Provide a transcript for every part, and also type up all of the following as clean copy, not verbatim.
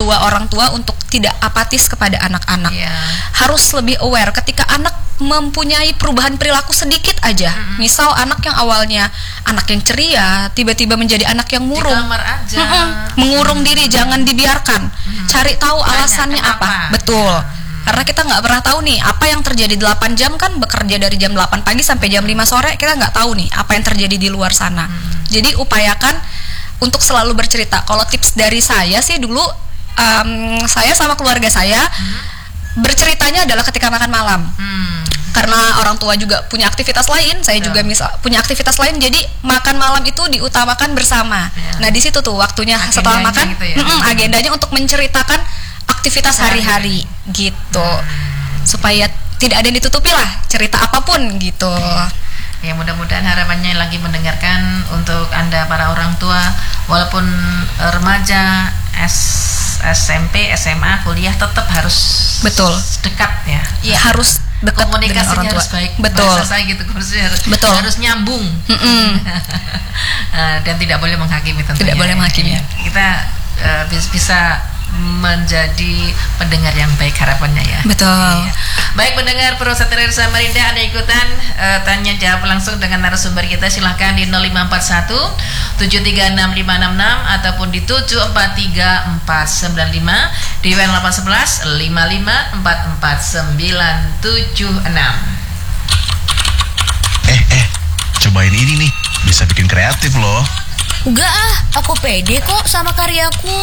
kedua orang tua untuk tidak apatis kepada anak-anak. Harus lebih aware ketika anak mempunyai perubahan perilaku sedikit aja. Misal anak yang awalnya anak yang ceria tiba-tiba menjadi anak yang murung. Di kamar aja. Mengurung diri, jangan dibiarkan. Cari tahu alasannya apa. Betul. Karena kita nggak pernah tahu nih apa yang terjadi 8 jam kan bekerja dari jam 8 pagi sampai jam 5 sore, kita nggak tahu nih apa yang terjadi di luar sana. Jadi upayakan untuk selalu bercerita. Kalau tips dari saya sih dulu saya sama keluarga saya berceritanya adalah ketika makan malam. Karena orang tua juga punya aktivitas lain, saya juga punya aktivitas lain, jadi makan malam itu diutamakan bersama. Nah di situ tuh waktunya setelah makan, gitu agendanya untuk menceritakan aktivitas hari-hari gitu, supaya tidak ada yang ditutupi lah, cerita apapun gitu. Ya mudah-mudahan harapannya lagi mendengarkan untuk Anda para orang tua, walaupun remaja, SMP, SMA, kuliah tetap harus dekat ya. Iya, harus dekat dengan orang tua. Harus baik. Betul. Bahasa saya gitu, harus nyambung. Dan tidak boleh menghakimi tentunya. Tidak boleh menghakimi. Kita bisa menjadi pendengar yang baik harapannya ya. Betul. Iya. Baik pendengar Pro Satria Samarinda, Anda ikutan tanya jawab langsung dengan narasumber kita, silahkan di 0541 736566 ataupun di 743495 di WA 811 55449766. Cobain ini nih, bisa bikin kreatif loh. Enggak aku pede kok sama karyaku.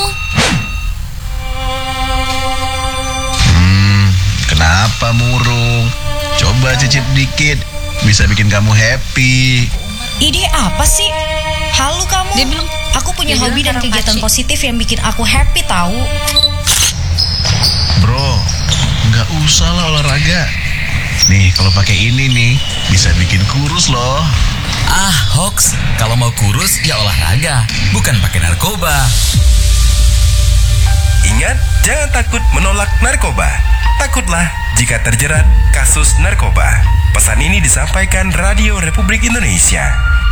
Kenapa murung? Coba cicip dikit, bisa bikin kamu happy. Ide apa sih? Halo kamu. Dia bilang, aku punya hobi dan kegiatan positif yang bikin aku happy tahu. Bro, nggak usah lah olahraga. Nih, kalau pakai ini nih, bisa bikin kurus loh. Ah, hoax. Kalau mau kurus, ya olahraga, bukan pakai narkoba. Ingat, jangan takut menolak narkoba. Takutlah jika terjerat kasus narkoba. Pesan ini disampaikan Radio Republik Indonesia.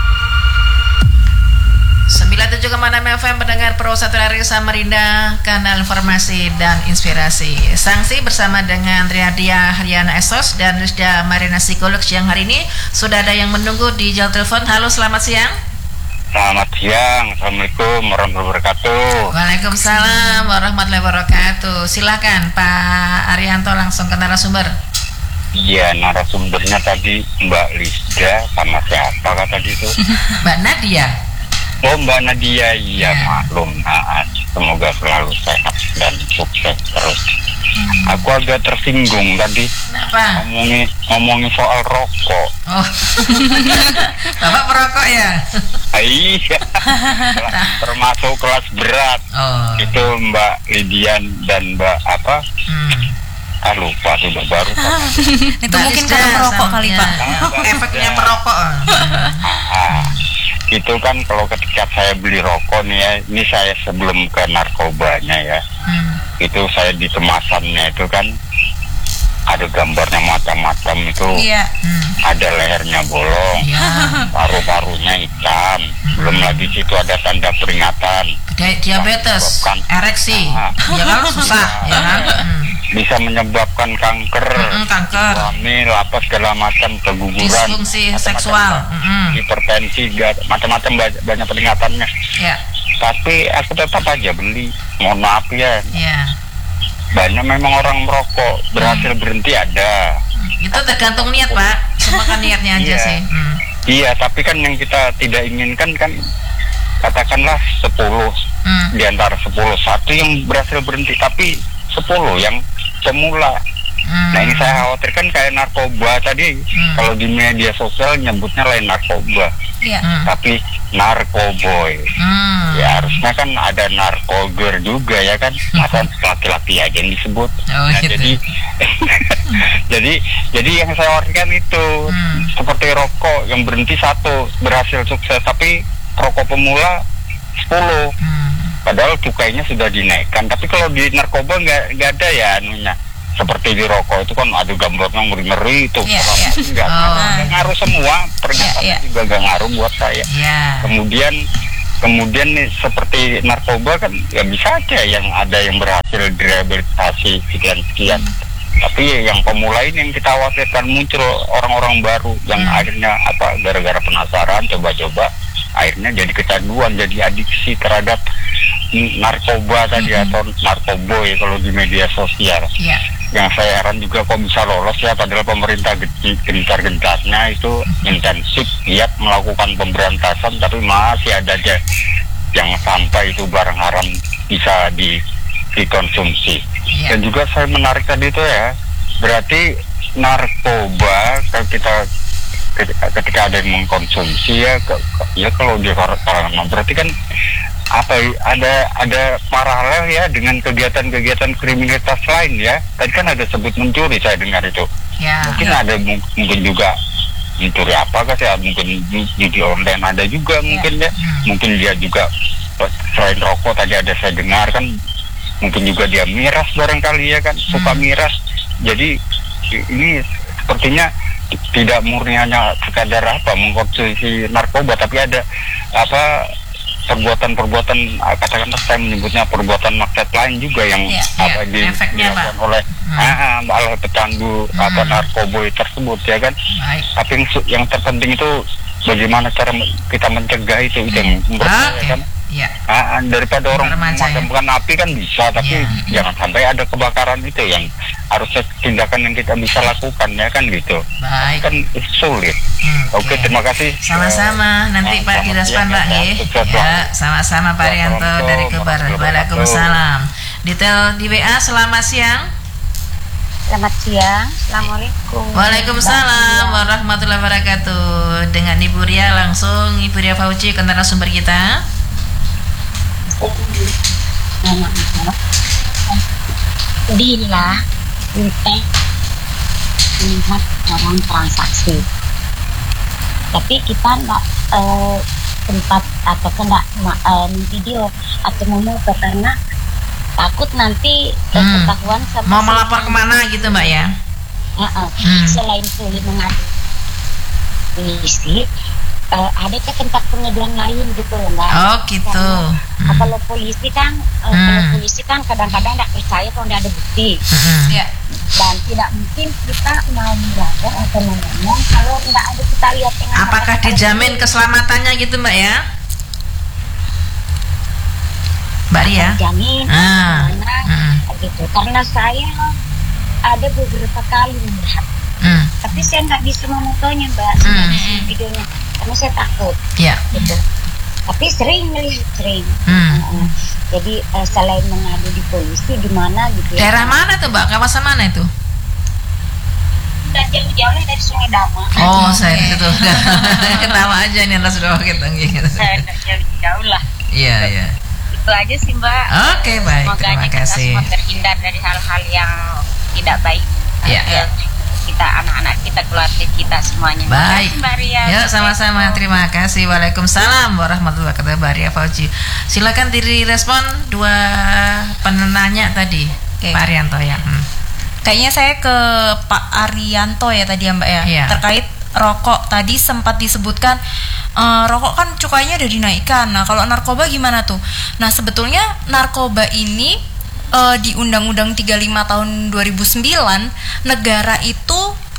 97,6 FM pendengar Pro Satria Samarinda, kanal informasi dan inspirasi. Sanksi bersama dengan Triadia Haryana Esos dan Rizda Marina Psikolog siang hari ini. Sudah ada yang menunggu di jalur telepon. Halo, selamat siang. Selamat siang, Assalamualaikum warahmatullahi wabarakatuh. Waalaikumsalam warahmatullahi wabarakatuh. Silakan Pak Arianto, langsung ke narasumber. Iya, narasumbernya tadi Mbak Lisda sama siapa kata tadi itu? Mbak Nadia. Oh, Mbak Nadia, iya maklum. Semoga selalu sehat dan sukses terus. Aku agak tersinggung tadi. Kenapa? Ngomongin soal rokok. Oh. Bapak perokok ya? Iya. Termasuk kelas berat. Oh. Itu Mbak Lidian dan Mbak apa? Lupa sudah baru. Itu mungkin karena merokok kali Pak. Efeknya merokok. Itu kan kalau ketika saya beli rokok nih ya, ini saya sebelum ke narkobanya ya, itu saya di kemasannya itu kan ada gambarnya macam-macam itu, ada lehernya bolong, paru-parunya hitam, belum lagi situ ada tanda peringatan diabetes, ereksi, ya kan susah, ya kan. Bisa menyebabkan kanker, hamil, apa segala macam, keguguran, disfungsi seksual, hipertensi, macam-macam banyak peringatannya. Tapi aku tetap aja beli. Mohon maaf ya. Banyak memang orang merokok berhasil berhenti ada. Itu tergantung niat Pak, semua kan niatnya aja sih. Iya, tapi kan yang kita tidak inginkan kan katakanlah 10 di antara 10 satu yang berhasil berhenti, tapi 10 yang semula. Nah ini saya khawatirkan kayak narkoba tadi, kalau di media sosial nyebutnya lain narkoba, tapi narkoboy. Ya harusnya kan ada narkoger juga ya kan, masa laki-laki aja yang disebut. Gitu. jadi yang saya khawatirkan itu seperti rokok yang berhenti satu berhasil sukses, tapi rokok pemula 10. Padahal cukainya sudah dinaikkan, tapi kalau di narkoba nggak ada ya anunya. Seperti di rokok itu kan ada gambarnya ngeri-ngeri itu, nggak ngaruh semua, pernyataannya juga nggak ngaruh buat saya. Kemudian nih seperti narkoba kan ya bisa aja yang ada yang berhasil. direhabilitasi sekian. Tapi yang pemula ini yang kita khawatirkan muncul orang-orang baru yang akhirnya gara-gara penasaran coba-coba akhirnya jadi kecanduan, jadi adiksi terhadap narkoba tadi atau narkoboy kalau di media sosial. Yang saya heran juga kok bisa lolos ya, padahal pemerintah gencar-gencarnya itu intensif giat melakukan pemberantasan, tapi masih ada aja yang sampai itu barang haram bisa dikonsumsi. Dan juga saya menarik tadi itu ya, berarti narkoba ketika ada yang mengkonsumsi ya kalau dia kalangan, berarti kan ada paralel ya dengan kegiatan-kegiatan kriminalitas lain ya. Tadi kan ada sebut mencuri, saya dengar itu. Mungkin ada mungkin juga mencuri apakah ya, mungkin judi online ada juga mungkin ya. Mungkin dia juga selain rokok tadi ada saya dengar kan, mungkin juga dia miras barangkali ya kan, suka miras. Jadi ini sepertinya tidak murni hanya sekadar mengkonsumsi narkoba, tapi ada perbuatan-perbuatan, katakanlah saya menyebutnya perbuatan maksiat lain juga yang dilakukan oleh pecandu narkoba tersebut ya kan. Tapi yang terpenting itu bagaimana cara kita mencegah itu yang menurut saya kan. Daripada orang memadamkan api kan bisa, tapi jangan sampai ada kebakaran, itu yang harusnya tindakan yang kita bisa lakukan ya kan gitu. Kan sulit. Oke, terima kasih. Sama-sama. Nanti Pak direspon Pak ya. Sama-sama Pak Rianto dari Kobar. Waalaikumsalam. Detail di WA. Selamat siang. Selamat siang. Assalamualaikum. Waalaikumsalam warahmatullahi wabarakatuh. Dengan Ibu Ria langsung, Ibu Ria Fauci, ke narasumber kita. Bila kita melihat orang transaksi, tapi kita nggak tempat atau kena video atau memoto karena takut nanti ketahuan mau melapor kemana gitu Mbak ya. Selain sulit mengadu polisi, ada ke tempat pengaduan lain gitu loh Mbak. Oh gitu. Kalau polisi kan kadang-kadang tidak percaya kalau tidak ada bukti. Dan tidak mungkin kita mau melapor atau ngomong kalau tidak ada kita lihat. Apakah dijamin keselamatannya gitu Mbak ya? Mbak Ria? Dijamin. Gitu. Karena saya ada beberapa kali melihat. Tapi saya nggak bisa memotonya Mbak, videonya karena saya takut. Gitu. Tapi sering melihat. Jadi selain mengadu di polisi di mana gitu ya. Daerah mana tuh Mbak? Kawasan mana itu? Udah jauh-jauh dari Sungai Dama. Oh, saya itu ketawa aja nih atas doa kita gitu. Jauh lah. Iya. Itu aja sih Mbak. Oke, baik. Semoga terima kasih. Kita semua terhindar dari hal-hal yang tidak baik. Kita, anak-anak kita, keluarga kita semuanya. Baik. Mbak Ria. Ya, sama-sama. Terima kasih. Waalaikumsalam warahmatullahi wabarakatuh. Mbak Ria Fauci. Silakan direspon dua penanya tadi. Pak Arianto ya. Kayaknya saya ke Pak Arianto ya tadi ya Mbak ya. Terkait rokok tadi sempat disebutkan rokok kan cukainya udah dinaikkan. Nah, kalau narkoba gimana tuh? Nah, sebetulnya narkoba ini di Undang-Undang 35 tahun 2009 negara itu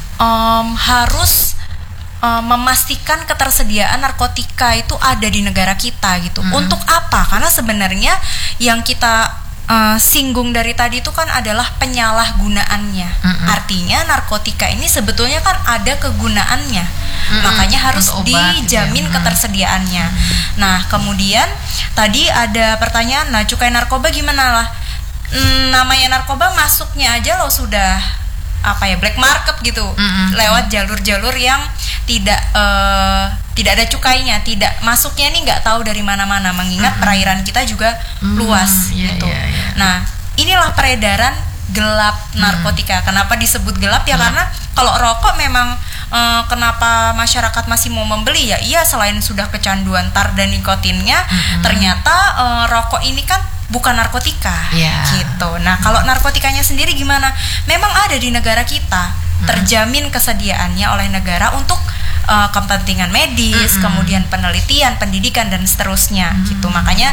harus memastikan ketersediaan narkotika itu ada di negara kita gitu. Untuk apa? Karena sebenarnya yang kita singgung dari tadi itu kan adalah penyalahgunaannya. Artinya narkotika ini sebetulnya kan ada kegunaannya. Makanya harus dijamin ketersediaannya. Nah, kemudian tadi ada pertanyaan, nah cukai narkoba gimana lah? Namanya narkoba masuknya aja lo sudah black market gitu, lewat jalur-jalur yang tidak ada cukainya, tidak masuknya nih nggak tahu dari mana-mana, mengingat perairan kita juga luas gitu. Nah, inilah peredaran gelap narkotika. Kenapa disebut gelap ya? Karena kalau rokok memang kenapa masyarakat masih mau membeli ya? Iya, selain sudah kecanduan tar dan nikotinnya, ternyata rokok ini kan bukan narkotika gitu. Nah, kalau narkotikanya sendiri gimana? Memang ada di negara kita, terjamin kesediaannya oleh negara untuk kepentingan medis, kemudian penelitian, pendidikan dan seterusnya gitu. Makanya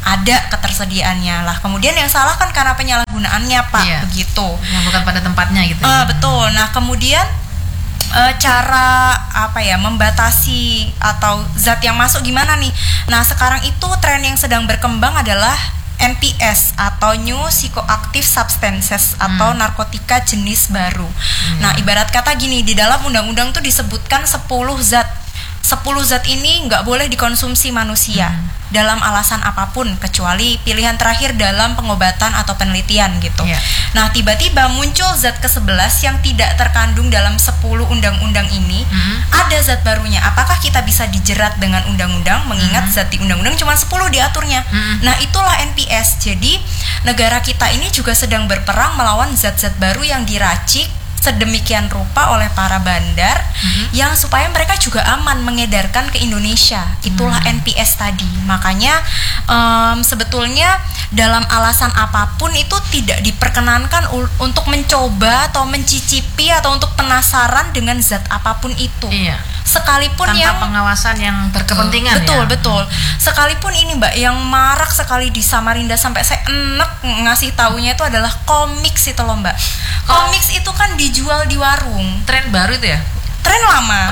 ada ketersediaannya lah. Kemudian yang salah kan karena penyalahgunaannya Pak, begitu. Yang bukan pada tempatnya gitu. Betul. Nah kemudian cara membatasi atau zat yang masuk gimana nih? Nah sekarang itu tren yang sedang berkembang adalah NPS atau New Psychoactive Substances atau narkotika jenis baru. Nah ibarat kata gini, di dalam undang-undang tuh disebutkan 10 zat. 10 zat ini nggak boleh dikonsumsi manusia dalam alasan apapun kecuali pilihan terakhir dalam pengobatan atau penelitian gitu. Nah tiba-tiba muncul zat ke-11 yang tidak terkandung dalam 10 undang-undang ini. Ada zat barunya. Apakah kita bisa dijerat dengan undang-undang mengingat zat di undang-undang cuma 10 diaturnya. Nah itulah NPS. Jadi negara kita ini juga sedang berperang melawan zat-zat baru yang diracik sedemikian rupa oleh para bandar yang supaya mereka juga aman mengedarkan ke Indonesia. Itulah NPS tadi. Makanya sebetulnya dalam alasan apapun itu tidak diperkenankan untuk mencoba atau mencicipi atau untuk penasaran dengan zat apapun itu. Sekalipun tanpa yang pengawasan yang berkepentingan. Betul. Sekalipun ini Mbak yang marak sekali di Samarinda sampai saya enek ngasih taunya itu adalah komiks itu loh Mbak. Komiks itu kan dijual di warung. Tren baru itu ya? Tren lama.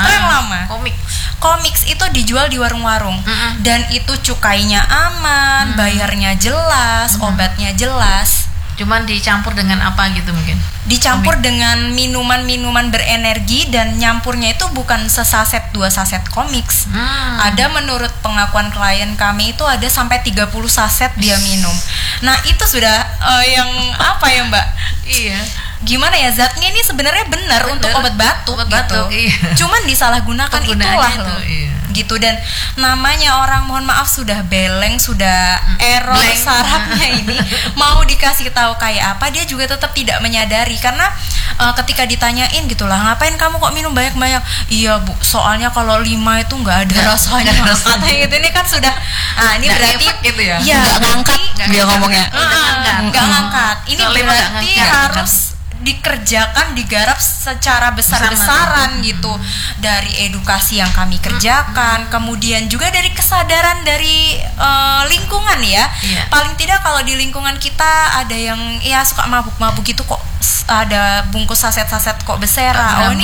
Komiks itu dijual di warung-warung. Dan itu cukainya aman, bayarnya jelas, obatnya jelas. Cuman dicampur dengan apa gitu mungkin? Dicampur dengan minuman-minuman berenergi dan nyampurnya itu bukan sesaset 2 saset komiks. Ada menurut pengakuan klien kami itu ada sampai 30 saset dia minum. Nah itu sudah yang apa ya Mbak? Gimana ya, zatnya ini sebenarnya benar untuk obat batuk gitu. Cuman disalahgunakan itulah loh. Gitu. Dan namanya orang mohon maaf sudah beleng, sudah error sarafnya ini mau dikasih tahu kayak apa dia juga tetap tidak menyadari karena ketika ditanyain gitulah, ngapain kamu kok minum banyak-banyak? Iya Bu, soalnya kalau 5 itu nggak ada rasanya. Katanya gitu. Ini kan sudah ini berarti gitu ya. Nggak ngangkat dia ngomongnya. Nggak ngangkat. Ini berarti harus dikerjakan, digarap secara besar-besaran gitu. Dari edukasi yang kami kerjakan, kemudian juga dari kesadaran dari lingkungan ya. Paling tidak kalau di lingkungan kita ada yang suka mabuk-mabuk gitu kok ada bungkus saset-saset kok bersera. Ini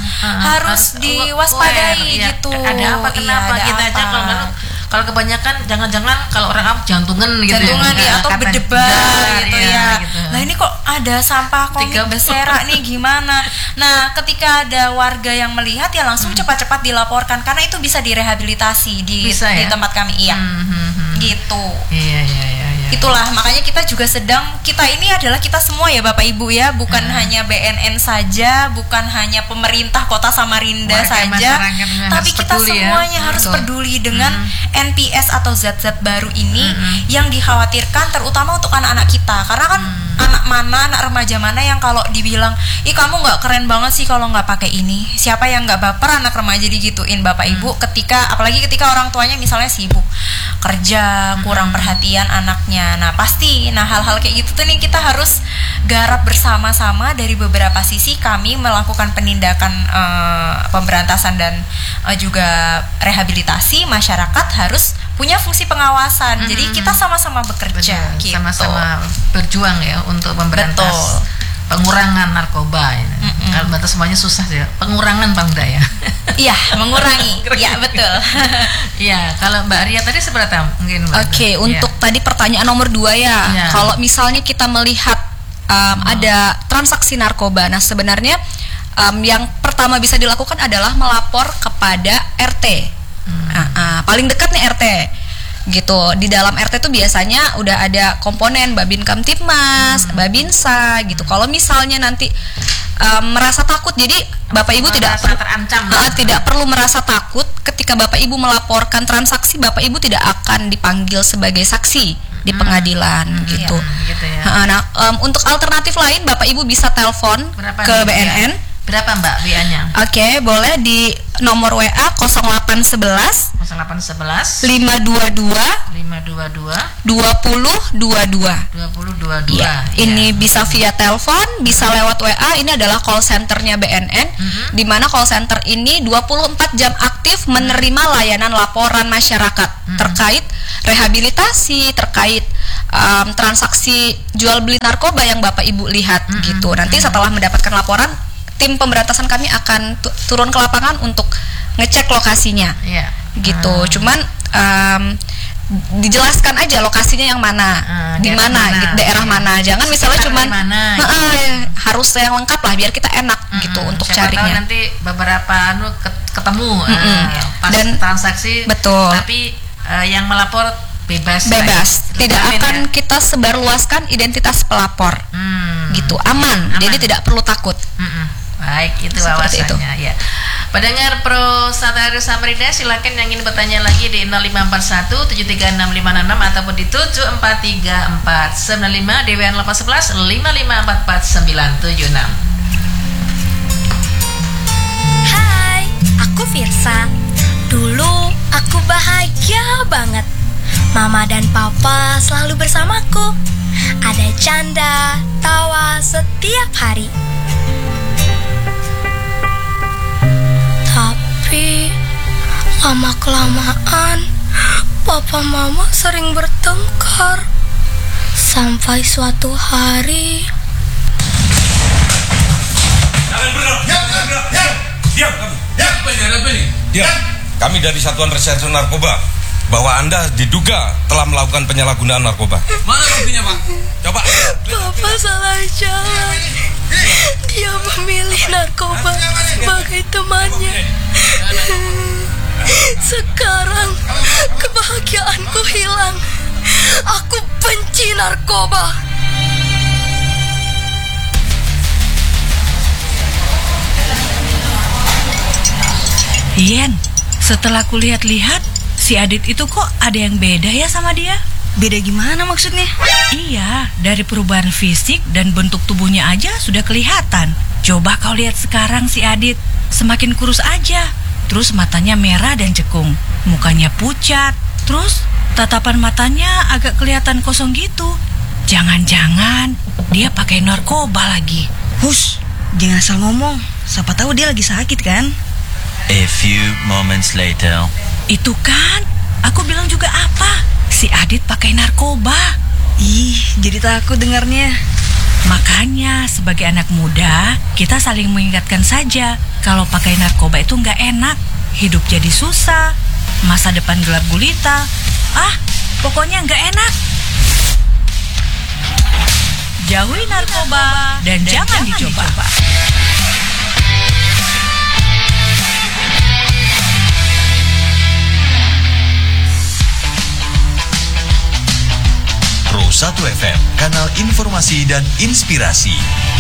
harus diwaspadai gitu. Ada apa kenapa kita aja kalau kebanyakan jangan-jangan kalau orang jantungan gitu atau berdebar gitu ya. Nah ini kok ada sampah komik bersera nih gimana? Nah ketika ada warga yang melihat ya langsung cepat-cepat dilaporkan karena itu bisa direhabilitasi di tempat kami gitu. Itulah makanya kita juga kita ini adalah kita semua ya Bapak Ibu ya, bukan hanya BNN saja, bukan hanya pemerintah Kota Samarinda saja, tapi kita semuanya harus peduli dengan NPS atau zat-zat baru ini yang dikhawatirkan terutama untuk anak-anak kita. Karena kan anak remaja mana yang kalau dibilang, "Ih kamu nggak keren banget sih kalau nggak pakai ini." Siapa yang nggak baper anak remaja digituin Bapak Ibu apalagi ketika orang tuanya misalnya sibuk kerja, kurang perhatian anaknya. Nah pasti, hal-hal kayak gitu tuh nih kita harus garap bersama-sama. Dari beberapa sisi kami melakukan penindakan pemberantasan dan juga rehabilitasi. Masyarakat harus punya fungsi pengawasan. Jadi kita sama-sama bekerja. Gitu. Sama-sama berjuang ya untuk memberantas pengurangan narkoba. Kalau batas semuanya susah ya. Pengurangan Bang Daya. Iya, mengurangi. Iya, betul. Iya, kalau Mbak Ria tadi seberapa mungkin Mbak? Oke, untuk tadi pertanyaan nomor 2 ya. Kalau misalnya kita melihat ada transaksi narkoba. Nah, sebenarnya yang pertama bisa dilakukan adalah melapor kepada RT. Paling dekat nih RT. Gitu. Di dalam RT itu biasanya udah ada komponen Babin Kamtibmas, Babinsa gitu. Kalau misalnya nanti merasa takut, jadi Bapak Ibu tidak perlu merasa takut ketika Bapak Ibu melaporkan transaksi. Bapak Ibu tidak akan dipanggil sebagai saksi di pengadilan gitu. Nah, untuk alternatif lain Bapak Ibu bisa telepon ke BNN. Berapa Mbak WA-nya? Oke, boleh di nomor WA 0811 0811 522 2022. Ya, ini bisa via telepon, bisa lewat WA. Ini adalah call centernya BNN, di mana call center ini 24 jam aktif menerima layanan laporan masyarakat terkait rehabilitasi, terkait transaksi jual beli narkoba yang Bapak Ibu lihat gitu. Nanti setelah mendapatkan laporan, tim pemberantasan kami akan turun ke lapangan untuk ngecek lokasinya, gitu. Cuman dijelaskan aja lokasinya yang mana, di mana, daerah mana. Jangan misalnya cuman harus yang lengkap lah biar kita enak gitu untuk carinya. Nanti beberapa ketemu pas dan transaksi, betul. Tapi yang melapor bebas. Tidak akan kita sebarluaskan identitas pelapor, gitu. Aman. Jadi tidak perlu takut. Baik, itu wawasannya ya. Pendengar Pro Satria Samarinda, silakan yang ingin bertanya lagi di 0541 736566 ataupun di 743495 DWN 811 5544 976. Hai, aku Firsa. Dulu aku bahagia banget. Mama dan papa selalu bersamaku. Ada canda, tawa setiap hari. Tapi lama-kelamaan papa mama sering bertengkar. Sampai suatu hari, jangan bergerak. Diam kamu. Apa ini? Diam. Kami dari Satuan Reserse Narkoba bahwa Anda diduga telah melakukan penyalahgunaan narkoba. Mana buktinya, Pak? Coba. Papa salah jalan. Dia memilih narkoba sebagai temannya. Sekarang kebahagiaanku hilang. Aku benci narkoba. Yen, setelah aku lihat-lihat, si Adit itu kok ada yang beda ya sama dia? Beda gimana maksudnya? Iya, dari perubahan fisik dan bentuk tubuhnya aja sudah kelihatan. Coba kau lihat sekarang si Adit, semakin kurus aja. Terus matanya merah dan cekung, mukanya pucat. Terus tatapan matanya agak kelihatan kosong gitu. Jangan-jangan dia pakai narkoba lagi. Hush, jangan asal ngomong. Siapa tahu dia lagi sakit kan? A few moments later. Itu kan, aku bilang juga apa? Si Adit pakai narkoba. Ih, jadi takut dengarnya. Makanya sebagai anak muda, kita saling mengingatkan saja kalau pakai narkoba itu nggak enak. Hidup jadi susah, masa depan gelap gulita. Pokoknya nggak enak. Jauhi narkoba dan jangan dicoba. Pro 1 FM, kanal informasi dan inspirasi.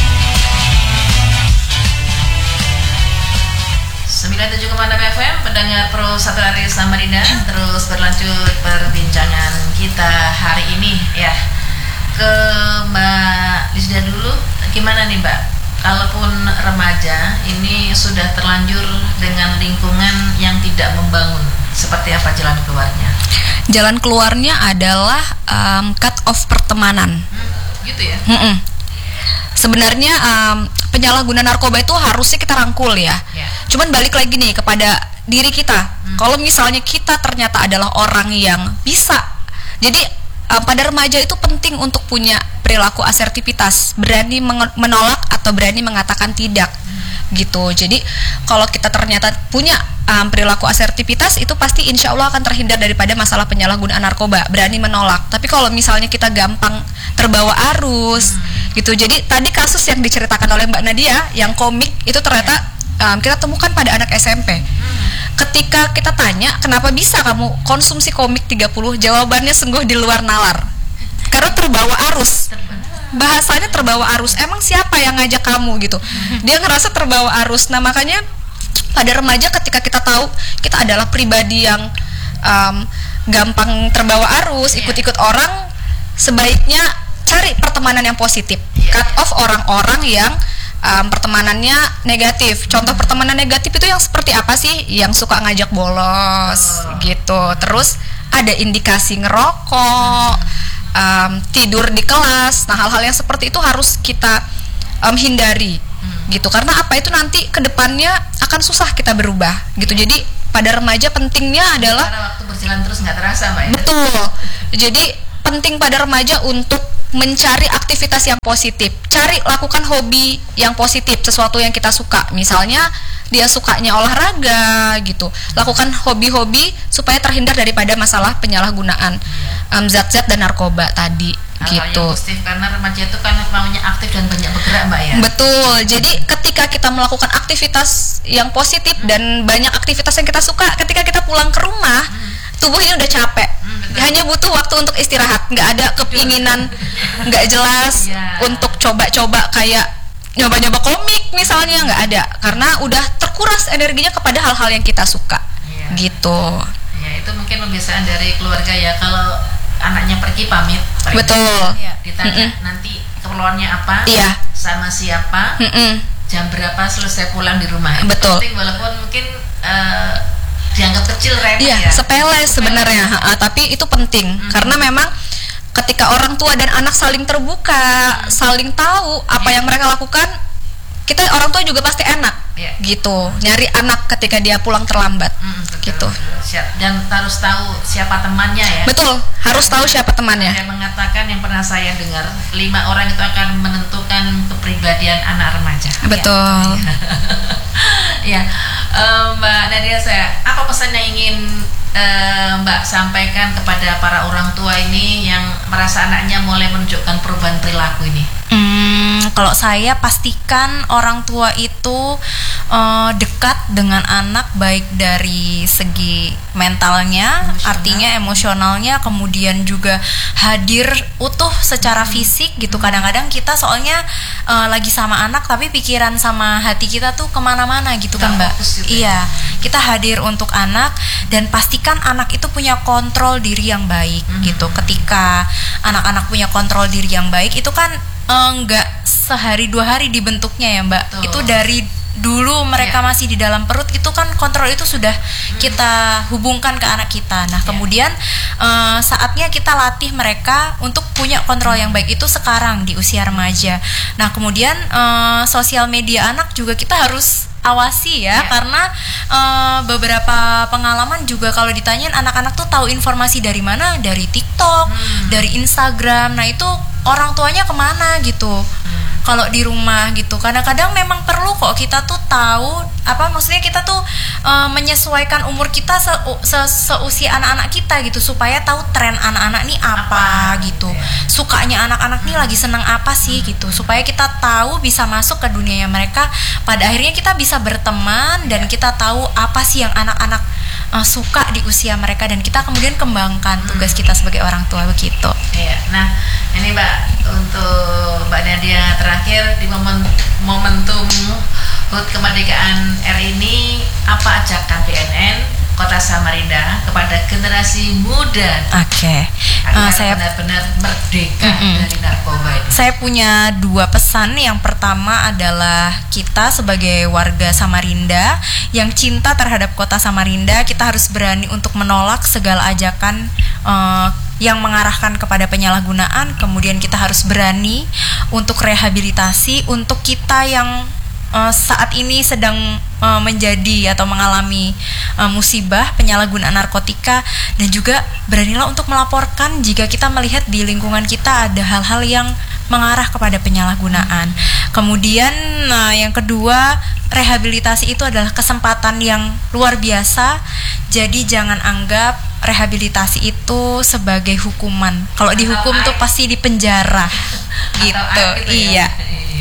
97,6 FM, pendengar Pro 1 Radio Samarinda. Terus berlanjut perbincangan kita hari ini ya. Ke Mbak Lisda dulu, gimana nih Mbak? Kalaupun remaja ini sudah terlanjur dengan lingkungan yang tidak membangun, seperti apa jalan keluarnya? Jalan keluarnya adalah cut off pertemanan. Gitu ya? Sebenarnya penyalahgunaan narkoba itu harusnya kita rangkul ya. Cuman balik lagi nih kepada diri kita. Kalau misalnya kita ternyata adalah orang yang bisa, jadi pada remaja itu penting untuk punya perilaku asertivitas, berani menolak atau berani mengatakan tidak. Gitu. Jadi kalau kita ternyata punya perilaku asertivitas, itu pasti insya Allah akan terhindar daripada masalah penyalahgunaan narkoba, berani menolak. Tapi kalau misalnya kita gampang terbawa arus gitu. Jadi tadi kasus yang diceritakan oleh Mbak Nadia yang komik itu ternyata kita temukan pada anak SMP. Ketika kita tanya kenapa bisa kamu konsumsi komik 30, jawabannya sungguh di luar nalar. Karena terbawa arus. Bahasanya terbawa arus. Emang siapa yang ngajak kamu gitu? Dia ngerasa terbawa arus. Nah makanya pada remaja ketika kita tahu kita adalah pribadi yang gampang terbawa arus, ikut-ikut orang, sebaiknya cari pertemanan yang positif. Cut off orang-orang yang pertemanannya negatif. Contoh pertemanan negatif itu yang seperti apa sih? Yang suka ngajak bolos gitu. Terus ada indikasi ngerokok, tidur di kelas. Nah, hal-hal yang seperti itu harus kita hindari gitu. Karena apa, itu nanti kedepannya akan susah kita berubah gitu. Jadi pada remaja pentingnya adalah karena waktu berjalan terus nggak terasa, Mbak ya? Betul. Jadi penting pada remaja untuk mencari aktivitas yang positif. Lakukan hobi yang positif, sesuatu yang kita suka. Misalnya dia sukanya olahraga gitu. Lakukan hobi-hobi supaya terhindar daripada masalah penyalahgunaan zat-zat dan narkoba tadi. Gitu. Yang positif, karena remaja itu kan maunya aktif dan banyak bergerak, Mbak ya. Betul. Jadi ketika kita melakukan aktivitas yang positif dan banyak aktivitas yang kita suka, ketika kita pulang ke rumah, tubuhnya udah capek. Hanya butuh waktu untuk istirahat. Nggak ada keinginan nggak jelas untuk coba-coba kayak nyoba-nyoba komik misalnya, nggak ada. Karena udah terkuras energinya kepada hal-hal yang kita suka. Gitu. Ya, itu mungkin pembiasaan dari keluarga ya. Kalau anaknya pergi pamit. Betul. Ditanya nanti keperluannya apa, sama siapa, jam berapa selesai pulang di rumah. Betul. Penting, walaupun mungkin dianggap kecil, remeh ya. Sepele sebenarnya, tapi itu penting karena memang ketika orang tua dan anak saling terbuka, saling tahu apa yang mereka lakukan, kita orang tua juga pasti enak. Gitu, nyari anak ketika dia pulang terlambat. Gitu. Dan harus tahu siapa temannya ya. Betul, harus tahu siapa temannya. Saya mengatakan, yang pernah saya dengar, 5 orang itu akan menentukan kepribadian anak remaja. Betul. Ya, Mbak Nadia, apa pesan yang ingin Mbak sampaikan kepada para orang tua ini yang merasa anaknya mulai menunjukkan perubahan perilaku ini? Kalau saya pastikan orang tua itu dekat dengan anak, baik dari segi mentalnya, artinya emosionalnya, kemudian juga hadir utuh secara fisik gitu. Kadang-kadang kita soalnya lagi sama anak tapi pikiran sama hati kita tuh kemana-mana gitu kan, Mbak. Iya, kita hadir untuk anak dan pastikan anak itu punya kontrol diri yang baik gitu. Ketika anak-anak punya kontrol diri yang baik, itu kan enggak sehari 2 hari dibentuknya ya, Mbak. Betul. Itu dari dulu mereka masih di dalam perut, itu kan kontrol itu sudah kita hubungkan ke anak kita. Nah, kemudian saatnya kita latih mereka untuk punya kontrol yang baik itu sekarang di usia remaja. Nah, kemudian sosial media anak juga kita harus awasi ya, karena beberapa pengalaman juga kalau ditanyain anak-anak tuh tahu informasi dari mana, dari TikTok, dari Instagram. Nah, itu orang tuanya kemana gitu. Kalau di rumah gitu, kadang-kadang memang perlu kok kita tuh tahu, maksudnya kita tuh menyesuaikan umur kita seusia anak-anak kita gitu, supaya tahu tren anak-anak nih apa gitu, sukanya anak-anak nih lagi seneng apa sih gitu, supaya kita tahu bisa masuk ke dunianya mereka. Pada akhirnya kita bisa berteman dan kita tahu apa sih yang anak-anak suka di usia mereka, dan kita kemudian kembangkan tugas kita sebagai orang tua begitu. Iya. Nah, ini Mbak, untuk Mbak Nadia terakhir, di momentum HUT Kemerdekaan RI ini, apa ajakan BNN Kota Samarinda kepada generasi muda agar saya benar-benar merdeka dari narkoba ini? Saya punya 2 pesan. Yang pertama adalah kita sebagai warga Samarinda yang cinta terhadap Kota Samarinda, kita harus berani untuk menolak segala ajakan yang mengarahkan kepada penyalahgunaan. Kemudian kita harus berani untuk rehabilitasi untuk kita yang saat ini sedang menjadi atau mengalami musibah penyalahgunaan narkotika, dan juga beranilah untuk melaporkan jika kita melihat di lingkungan kita ada hal-hal yang mengarah kepada penyalahgunaan. Kemudian yang kedua, rehabilitasi itu adalah kesempatan yang luar biasa. Jadi jangan anggap rehabilitasi itu sebagai hukuman. Kalau dihukum tuh pasti dipenjara gitu. Iya.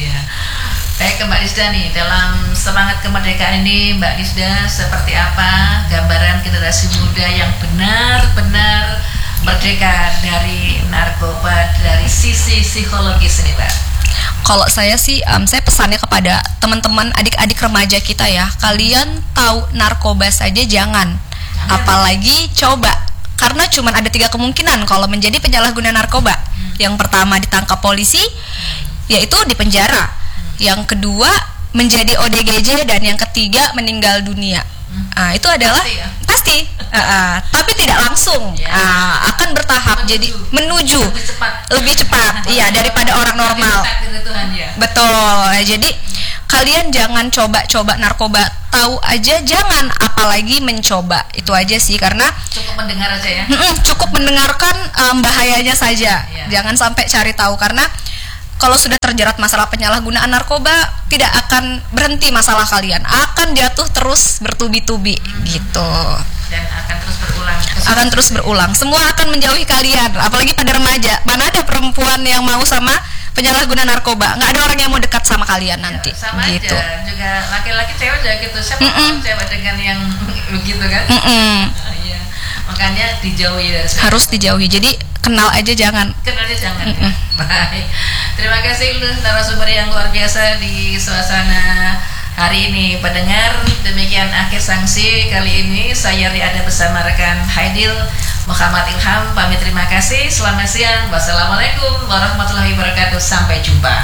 Baik, ke Mbak Nisda nih, dalam semangat kemerdekaan ini Mbak Nisda seperti apa gambaran generasi muda yang benar-benar merdeka dari narkoba dari sisi psikologis ini, Mbak? Kalau saya sih, saya pesannya kepada teman-teman adik-adik remaja kita ya, kalian tahu narkoba saja jangan, apalagi coba. Karena cuma ada 3 kemungkinan kalau menjadi penyalahguna narkoba. Yang pertama ditangkap polisi, yaitu di penjara. yang kedua menjadi ODGJ, dan yang ketiga meninggal dunia. Itu adalah pasti, tapi tidak langsung, akan bertahap, jadi menuju lebih cepat, iya, daripada orang normal. Betul. Jadi kalian jangan coba-coba narkoba, tahu aja jangan, apalagi mencoba. Itu aja sih, karena cukup mendengar aja ya. Cukup mendengarkan bahayanya saja. Jangan sampai cari tahu, karena kalau sudah terjerat masalah penyalahgunaan narkoba, tidak akan berhenti masalah kalian, akan jatuh terus bertubi-tubi gitu. Dan akan terus berulang. Akan terus berulang. Semua akan menjauhi kalian, apalagi pada remaja. Mana ada perempuan yang mau sama penyalahguna narkoba? Nggak ada orang yang mau dekat sama kalian nanti. Sama gitu. Aja. Juga laki-laki cewek juga gitu. Siapa cewek dengan yang begitu kan? Iya. Makanya dijauhi dari sana. Harus dijauhi. Jadi kenal aja jangan. Kenal aja jangan. Ya. Baik. Terima kasih narasumber yang luar biasa di suasana hari ini. Pendengar, demikian akhir sanksi kali ini. Saya Riada bersama rekan Haidil Muhammad Ilham pamit, terima kasih. Selamat siang. Wassalamualaikum warahmatullahi wabarakatuh. Sampai jumpa.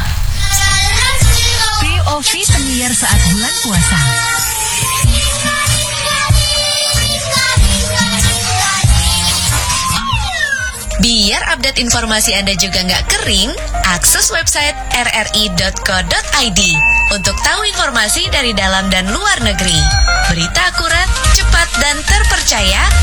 POV penyiar saat bulan puasa. Biar update informasi Anda juga nggak kering, akses website rri.co.id untuk tahu informasi dari dalam dan luar negeri. Berita akurat, cepat, dan terpercaya